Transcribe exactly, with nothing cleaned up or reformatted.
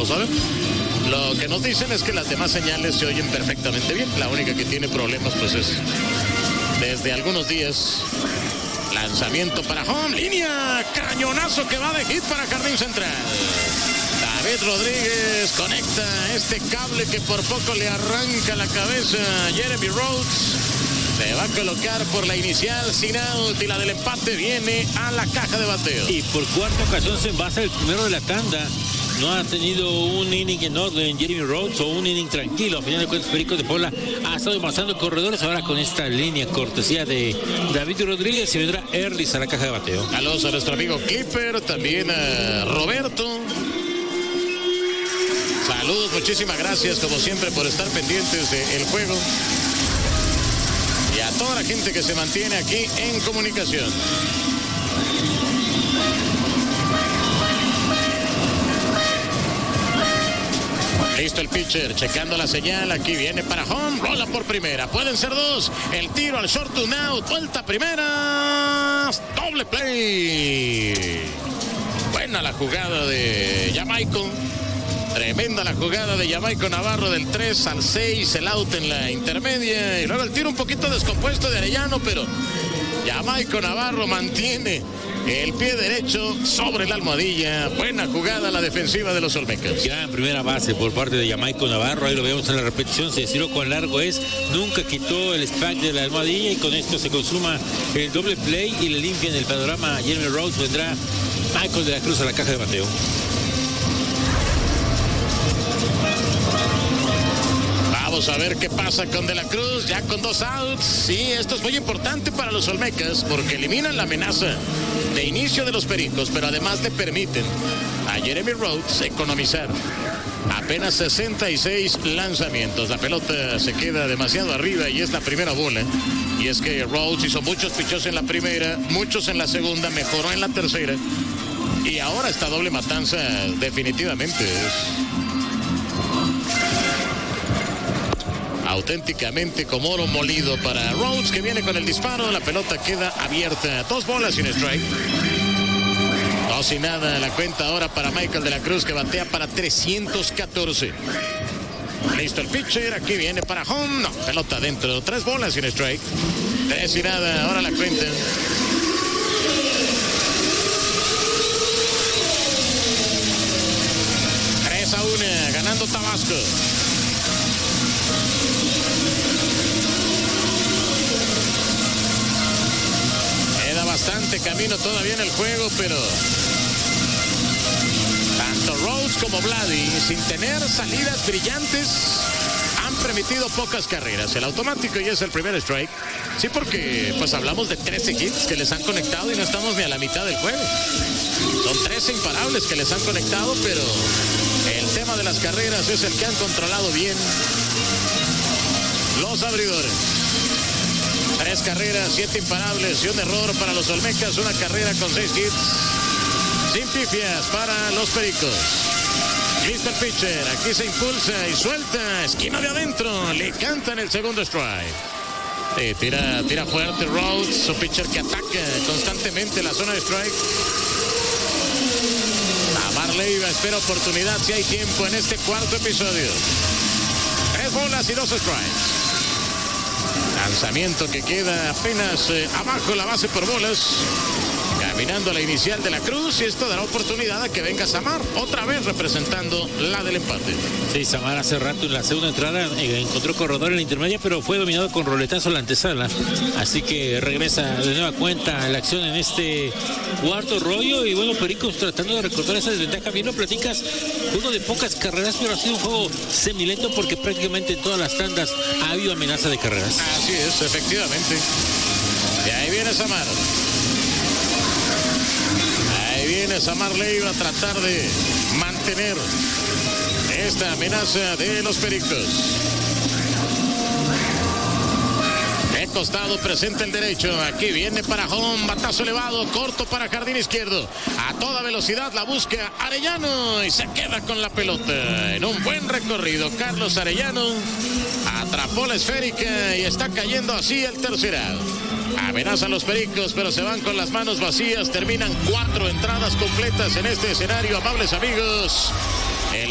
lo sabemos. Lo que nos dicen es que las demás señales se oyen perfectamente bien. La única que tiene problemas pues es desde algunos días. Lanzamiento para home, línea, cañonazo que va de hit para Jardín Central. David Rodríguez conecta este cable que por poco le arranca la cabeza a Jeremy Rhodes. Se va a colocar por la inicial sin out y la del empate viene a la caja de bateo. Y por cuarta ocasión se envasa el primero de la tanda. No ha tenido un inning en orden Jeremy Rhodes o un inning tranquilo. Al final de cuentas, Pericos de Puebla ha estado avanzando corredores. Ahora con esta línea cortesía de David Rodríguez y vendrá Erlis a la caja de bateo. Saludos a nuestro amigo Clipper, también a Roberto. Saludos, muchísimas gracias como siempre por estar pendientes del juego. Y a toda la gente que se mantiene aquí en comunicación. Listo el pitcher, checando la señal, aquí viene para home, rola por primera, pueden ser dos, el tiro al short to out, vuelta primera, doble play. Buena la jugada de Jamaico, tremenda la jugada de Jamaico Navarro del tres al seis, el out en la intermedia, y luego el tiro un poquito descompuesto de Arellano, pero Jamaico Navarro mantiene el pie derecho sobre la almohadilla. Buena jugada la defensiva de los Olmecas. Gran primera base por parte de Jamaico Navarro. Ahí lo vemos en la repetición. Se estiró cuán largo es. Nunca quitó el spike de la almohadilla. Y con esto se consuma el doble play. Y le limpian el panorama a Jeremy Rhodes. Vendrá Michael de la Cruz a la caja de bateo. Vamos a ver qué pasa con De la Cruz, ya con dos outs. Sí, esto es muy importante para los Olmecas porque eliminan la amenaza de inicio de los Pericos, pero además le permiten a Jeremy Rhodes economizar apenas sesenta y seis lanzamientos. La pelota se queda demasiado arriba y es la primera bola. Y es que Rhodes hizo muchos pichos en la primera, muchos en la segunda, mejoró en la tercera. Y ahora esta doble matanza definitivamente es auténticamente como oro molido para Rhodes, que viene con el disparo. La pelota queda abierta, dos bolas sin strike, dos y nada. La cuenta ahora para Michael de la Cruz, que batea para trescientos catorce. Listo el pitcher, aquí viene para home, no, pelota adentro, tres bolas sin strike, tres y nada. Ahora la cuenta tres a uno, ganando Tabasco. Bastante camino todavía en el juego, pero tanto Rhodes como Vladi, sin tener salidas brillantes, han permitido pocas carreras. El automático ya es el primer strike. Sí, porque pues hablamos de trece hits que les han conectado y no estamos ni a la mitad del juego. Son trece imparables que les han conectado, pero el tema de las carreras es el que han controlado bien los abridores. Tres carreras, siete imparables y un error para los Olmecas. Una carrera con seis hits, sin pifias para los Pericos. Listo el pitcher, aquí se impulsa y suelta, esquina de adentro, le cantan el segundo strike. Sí, tira, tira fuerte Rhodes, su pitcher que ataca constantemente la zona de strike. Tamar Leiva espera oportunidad si hay tiempo en este cuarto episodio. Tres bolas y dos strikes. Lanzamiento que queda apenas eh, abajo la base por bolas. Caminando a la inicial de la Cruz, y esto dará oportunidad a que venga Samar, otra vez representando la del empate. Sí, Samar hace rato en la segunda entrada eh, encontró corredor en la intermedia, pero fue dominado con roletazo a la antesala. Así que regresa de nueva cuenta la acción en este cuarto rollo. Y bueno, Pericos tratando de recortar esa desventaja. Bien lo platicas, juego de pocas carreras, pero ha sido un juego semilento porque prácticamente en todas las tandas ha habido amenaza de carreras. Así es, efectivamente. Y ahí viene Samar. Ahí viene Samar Leiva a tratar de mantener esta amenaza de los Pericos. De costado presenta el derecho. Aquí viene para home, batazo elevado, corto para jardín izquierdo. A toda velocidad la busca Arellano y se queda con la pelota. En un buen recorrido, Carlos Arellano atrapó la esférica y está cayendo así el tercer out. Amenaza a los Pericos, pero se van con las manos vacías. Terminan cuatro entradas completas en este escenario. Amables amigos,